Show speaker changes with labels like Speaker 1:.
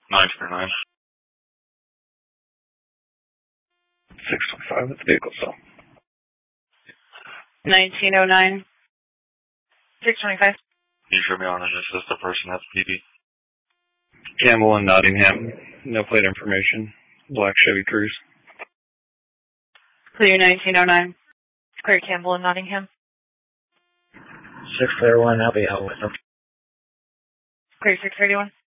Speaker 1: 949.
Speaker 2: 625 with the vehicle, so.
Speaker 3: 1909. 625.
Speaker 1: You should be on it. It's just the person at the PD.
Speaker 2: Campbell and Nottingham. No plate information. Black Chevy Cruze.
Speaker 3: Clear 1909.
Speaker 4: Clear Campbell and Nottingham.
Speaker 5: 631, I'll be out with them.
Speaker 3: Clear 631.